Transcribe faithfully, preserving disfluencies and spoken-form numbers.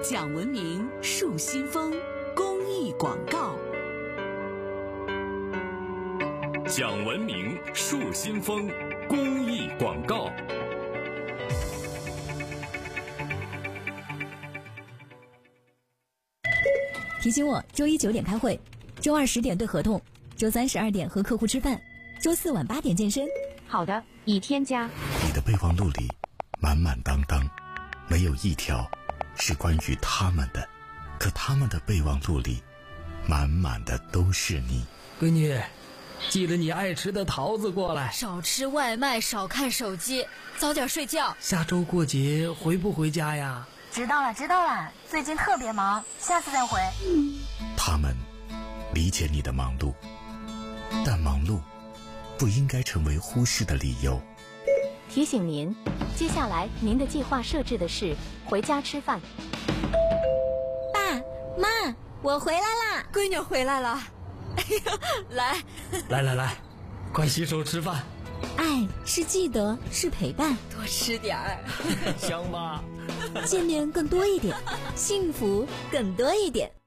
讲文明树新风公益广告。 讲文明树新风公益广告。 提醒我周一九点开会，周二十点对合同，周三十二点和客户吃饭，周四晚八点健身。 好的，已添加。 你的备忘录里满满当当，没有一条是关于他们的，可他们的备忘录里满满的都是你。 闺女，记得你爱吃的桃子过来。 少吃外卖，少看手机，早点睡觉。 下周过节回不回家呀？ 知道了知道了，最近特别忙，下次再回。 他们理解你的忙碌，但忙碌不应该成为忽视的理由。 提醒您，接下来您的计划设置的是回家吃饭。 爸妈，我回来啦！ 闺女回来了。哎呀，来来来来，快洗手吃饭。 爱是记得，是陪伴， 多吃点儿。 香吧？ 见面更多一点，幸福更多一点。